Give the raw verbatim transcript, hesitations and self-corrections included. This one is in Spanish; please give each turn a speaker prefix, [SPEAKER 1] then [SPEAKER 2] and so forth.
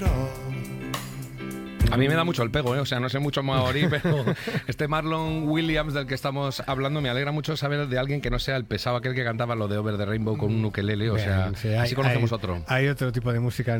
[SPEAKER 1] A mí me da mucho el pego, ¿eh? O sea, no sé mucho maorí, pero este Marlon Williams del que estamos hablando me alegra mucho saber de alguien que no sea el pesado aquel que cantaba lo de Over the Rainbow con un ukelele, o sea,
[SPEAKER 2] Bien, sí, hay,
[SPEAKER 1] así conocemos
[SPEAKER 2] hay,
[SPEAKER 1] otro.
[SPEAKER 2] Hay otro tipo de música.